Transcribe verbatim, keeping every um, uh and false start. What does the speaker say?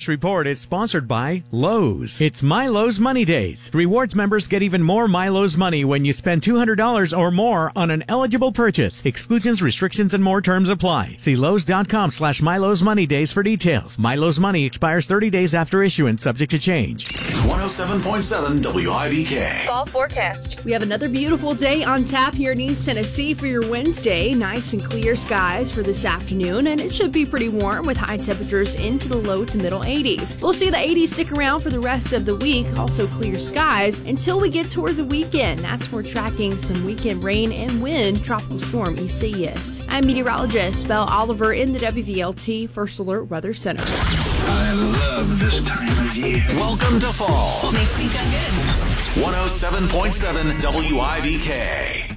Next report is sponsored by Lowe's. It's My Lowe's Money Days. Rewards members get even more My Lowe's money when you spend two hundred dollars or more on an eligible purchase. Exclusions, restrictions, and more terms apply. See Lowe's.com slash My Lowe's Money Days for details. My Lowe's Money expires thirty days after issuance, subject to change. one oh seven point seven W I B K. Fall forecast. We have another beautiful day on tap here in East Tennessee for your Wednesday. Nice and clear skies for this afternoon, and it should be pretty warm with high temperatures into the low to middle eighties. We'll see the eighties stick around for the rest of the week, also clear skies until we get toward the weekend. That's where we're tracking some weekend rain and wind, tropical storm Isaias. I'm meteorologist Belle Oliver in the W V L T First Alert Weather Center. I love this time of year. Welcome to fall. Makes me feel good. one oh seven point seven W I B K.